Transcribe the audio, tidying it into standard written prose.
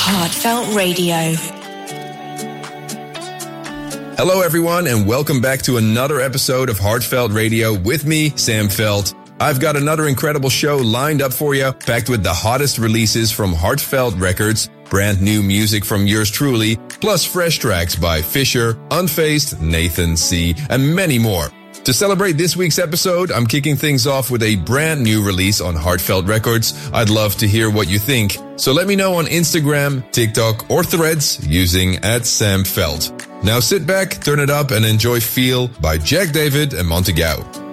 Heartfelt Radio. Hello everyone and welcome back to another episode of Heartfelt Radio with me, Sam Felt. I've got another incredible show lined up for you, packed with the hottest releases from Heartfelt Records, brand new music from yours truly, plus fresh tracks by Fisher, Unfazed, Nathan C, and many more. To celebrate this week's episode, I'm kicking things off with a brand new release on Heartfelt Records. I'd love to hear what you think. So let me know on Instagram, TikTok, or Threads using @SamFelt. Now sit back, turn it up, and enjoy Feel by Jack David and Montegao.